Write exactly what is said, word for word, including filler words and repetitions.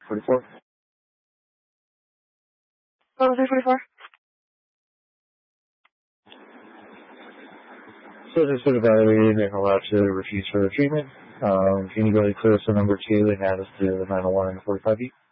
forty-four. What was three forty-four? So this was evaluated and allowed to refuse further treatment. Um, can you go ahead and clear us to number two and add us to the nine oh one and the forty-five beat?